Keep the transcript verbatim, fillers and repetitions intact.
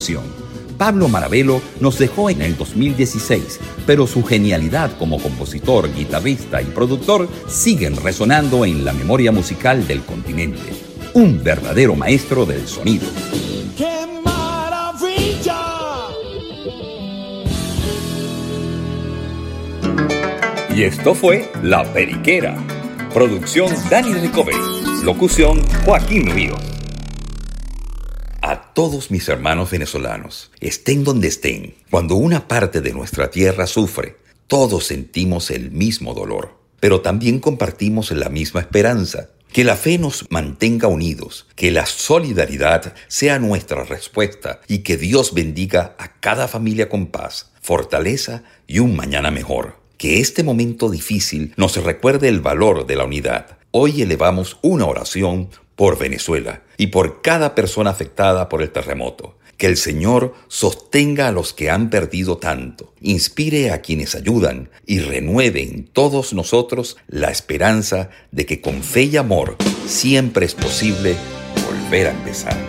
perfección. Pablo Maravelo nos dejó en el dos mil dieciséis, pero su genialidad como compositor, guitarrista y productor siguen resonando en la memoria musical del continente. Un verdadero maestro del sonido. ¡Qué maravilla! Y esto fue La Periquera. Producción Dani Recobe. Locución Joaquín Ríos. A todos mis hermanos venezolanos, estén donde estén, cuando una parte de nuestra tierra sufre, todos sentimos el mismo dolor, pero también compartimos la misma esperanza. Que la fe nos mantenga unidos, que la solidaridad sea nuestra respuesta y que Dios bendiga a cada familia con paz, fortaleza y un mañana mejor. Que este momento difícil nos recuerde el valor de la unidad. Hoy elevamos una oración por Venezuela y por cada persona afectada por el terremoto. Que el Señor sostenga a los que han perdido tanto, inspire a quienes ayudan y renueve en todos nosotros la esperanza de que con fe y amor siempre es posible volver a empezar.